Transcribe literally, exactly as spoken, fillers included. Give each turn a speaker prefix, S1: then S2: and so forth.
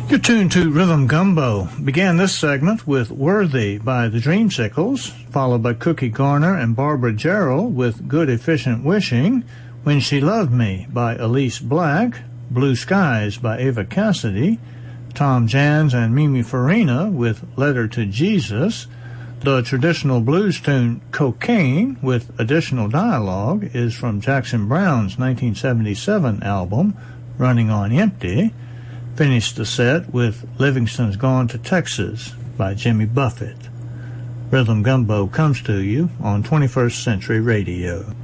S1: You're tuned to Rhythm Gumbo. Began this segment with Worthy by the Dreamsicles, followed by Cookie Garner and Barbara Gerald with Good Efficient Wishing, When She Loved Me by Elise Black, Blue Skies by Ava Cassidy, Tom Jans and Mimi Farina with Letter to Jesus. The traditional blues tune Cocaine with additional dialogue is from Jackson Browne's nineteen seventy-seven album, Running on Empty. Finished the set with Livingston's Gone to Texas by Jimmy Buffett. Rhythm Gumbo comes to you on twenty-first Century Radio.